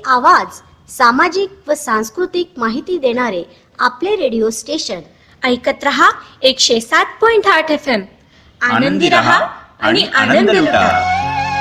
आवाज, सामाजिक व सांस्कृतिक माहिती देणारे आपले रेडिओ स्टेशन. ऐकत रहा 107.8 FM. आनंदी रहा आणि आनंद लुटा.